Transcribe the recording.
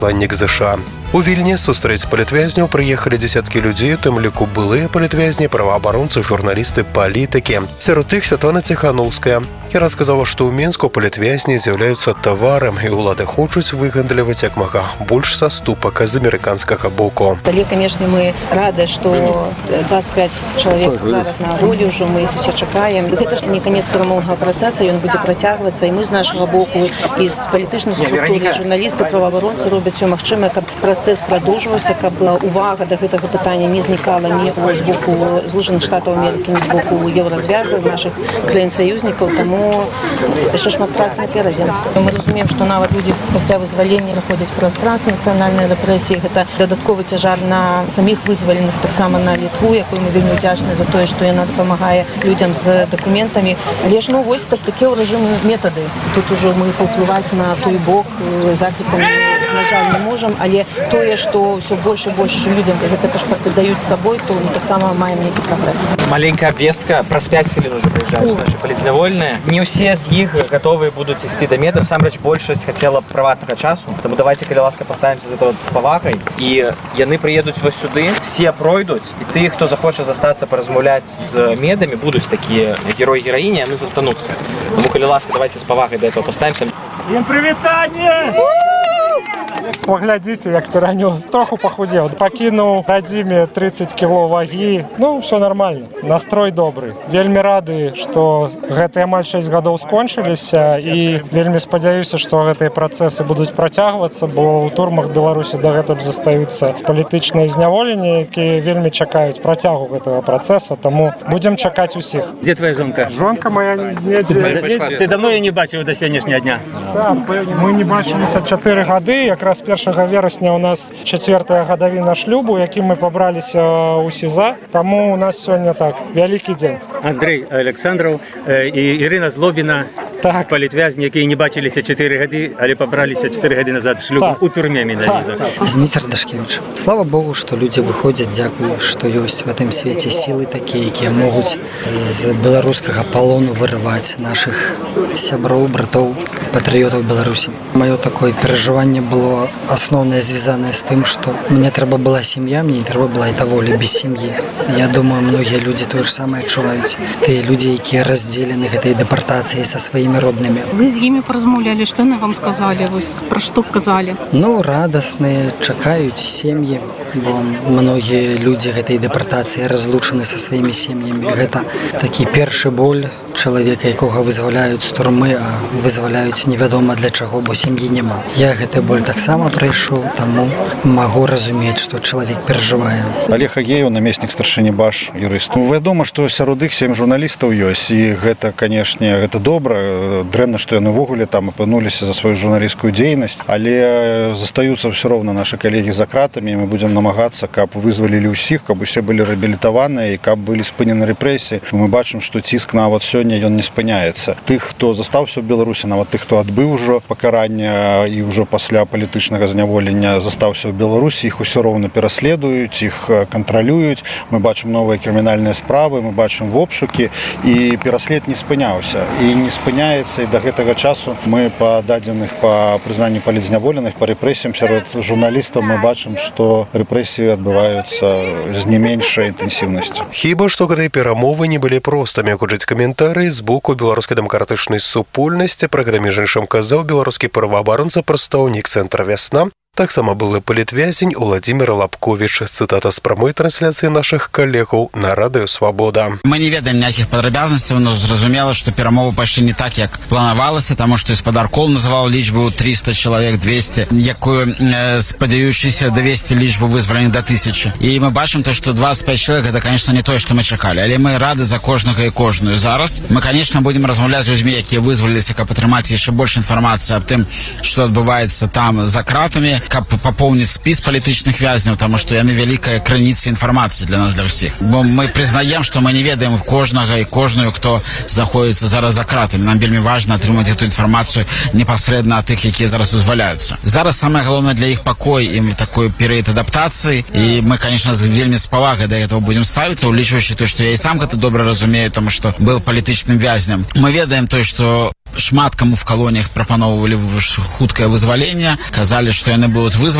Ланнік ЗША. У Вільні сустрэць палітвязняў прыехалі дзесяткі людзей, у тым ліку былыя палітвязні, праваабаронцы, журналісты, палітыкі. Сярод іх Святлана Ціханаўская. Я рассказала, што ў Мінску палітвязні з'яўляюцца таварам, і ўлады хочуць выгандліваць як мага больш саступак з амерыканскага боку. Але, конечно, мы рады, што 25 чалавек зараз на волі ўжо, мы іх усе чакаем. Гэта ж не канец перамоўнага працэса, ён будзе працягвацца, і мы з нашага боку, і з палітычнай структуры, журналісты, праваабаронцы робяць все магчымае, каб працэс прадоўжваўся, каб увага да гэтага пытання не знікала ні з боку Злучаных Штатаў Амерыкі, ні з боку еўразвяза, нашых краін-саюзнікаў, таму яшчэ шмат працы наперадзе. Мы разумеем, што нават людзі пасля вызвалення знаходзяць прастранстве нацыянальнай рэпрэсіі. Гэта дадатковы цяжар на саміх вызваленых, таксама на Літву, якой мы вельмі ўдзячныя за тое, што яна дапамагае людзям з дакументамі. Але ж вось такія рэжымы метады. Тут ужо мы паўплываць на той бок заклікам, на жаль, не можам, але тое, што ўсё больш і больш людзям гэта пашпарты даюць з сабой, то мы таксама маем нейкі прагрэс. Маленькая обвестка, праз 5 хвілін уже прыязджаюць нашы палітзнявольныя. Не ўсе з іх гатовыя будуць ісці да меда. Насамрэч большасць хацела прыватнага часу. Таму давайте, калі ласка, паставімся за то з павагай. І яны прыедуць вось сюды, все пройдуць, і тыя, хто захоча застацца паразмаўляць з медамі, будуць такія героі-гераіні, яны застануцца. Таму, калі ласка, давайте з павагай да этого паставімся. Всем привітанне! Поглядзіце, як перанёс. Троху пахудзеў. Пакінуў радзіме 30 кіло вагі. Ну, все нормально. Настрой добры. Вельмі рады, што гэтыя амаль 6 гадоў скончыліся, і вельмі спадзяюся, што гэтыя працэсы будуць працягвацца, бо ў турмах Беларусі дагэтуль застаюцца палітычныя зняволенні, якія вельмі чакаюць працягу гэтага працэса, таму будзем чакаць усіх. Дзе твоя жонка? Жонка моя недзе. Ты давно яе не бачыў да сённяшняга дня? Да, мы не бачыліся 4 гады, якраз 1 верасня у нас 4-я гадавіна шлюбу, якім мы пабраліся ў СІЗА, таму у нас сёння так, вялікі дзень. Андрей Александров і Ірина Злобіна, так. Палітвязні, які не бачилися 4 гады, але пабраліся 4 гады назад шлюбу так. У турме менавіта. Зміцер Дашкевич. Слава Богу, што людзі выходзяць, дзякую, што ёсць в гэтым свеце сілы такія, якія могуць з беларускага палону вырываць нашых сяброў, братоў, патрыётаў Беларусі. Маё такое перажыванне было асноўнае звязанае з тым, што мне трэба была сям'я, мне не трэба была і даволі без сям'і. Я думаю, многія людзі тое ж самае адчуваюць. Тыя людзі, якія раздзелены гэтай дэпартацыяй са сваімі роднымі. Вы з імі паразмаўлялі, што яны вам сказалі? Вось пра што казалі? Ну, радасныя, чакаюць сем'і, бо многія людзі гэтай дэпартацыі разлучаны са сваімі сем'ямі. Гэта такі першы боль чалавека, якога вызваляюць з турмы, а вызваляюць невядома для чаго, бо сям'і няма. Я гэты боль таксама прайшоў, таму магу разумець, што чалавек перажывае. Олег Агеев, намеснік старшыні БАШ, юрыст. Вядома, што сярод іх 7 журналістаў ёсць, і гэта, канешне, гэта добра. Дрэнна, што яны ўвогуле там апынуліся за сваю журналісцкую дзейнасць, але застаюцца ўсё роўна нашы калегі за кратамі, і мы будзем намагацца, каб вызвалілі ўсіх, каб усе былі рэабілітаваныя і каб былі спынены рэпрэсіі. Мы бачым, што ціск нават сёння ён не спыняецца. Тых, хто застаўся ў Беларусі, нават тых, хто адбыў ужо пакаранне і ўжо пасля палітычнага зняволення застаўся ў Беларусі, іх усё роўна пераследуюць, іх кантралююць. Мы бачым новыя крымінальныя справы, мы бачым обшукі, і пераслед не спыняўся. І не спыняецца, і да гэтага часу мы па дадзеных па прызнанні палітзняволеных, па рэпрэсіям сярод журналістаў мы бачым, што рэпрэсіі адбываюцца з не меншай інтэнсіўнасцю. Хіба што гэтыя перамовы не былі простымі, гучаць каментарыі з боку беларускай дэмакратычнай супольнасці. Праграме іншым казаў беларускі праваабаронца, прадстаўнік цэнтра «Вясна». Таксама былы палітвязень Уладзімір Лапковіч. Цытата з прамой трансляцыі нашых калегаў на радыё «Свабода». Мы не ведаем ніякіх падрабязнасцяў, но зразумела, што перамовы пайшлі не так, як планавалася, таму што гаспадар Кол называў лічбу 300 чалавек, 200, якую спадзяючыся давесці лічбу вызваленых да 1000. І мы бачым то, што 25 чалавек гэта, конечно, не тое, што мы чакалі, але мы рады за кожнага і кожную. Зараз мы, конечно, будзем размаўляць з людзьмі, якія вызваліліся, каб атрымаць яшчэ больш інфармацыі аб тым, што адбываецца там за кратамі, каб папоўніць спіс палітычных вязняў, таму што яны вялікая крыніца інфармацыі для нас, для ўсіх. Бо мы прызнаем, што мы не ведаем кожнага і кожную, хто знаходзіцца зараз за кратамі. Нам вельмі важна атрымаць эту інфармацыю непасрэдна ад тых, якія зараз вызваляюцца. Зараз самае галоўнае для іх пакой і такой перыяд адаптацыі, і мы, конечно, вельмі з павагай да гэтага будзем ставіцца, улічваючы то, што я і сам гэта добра разумею, таму што был палітычным вязням. Мы ведаем то, што шмат каму в калоніях прапаноўвалі хуткае вызваленне, казалі, што яны будуць вызвалены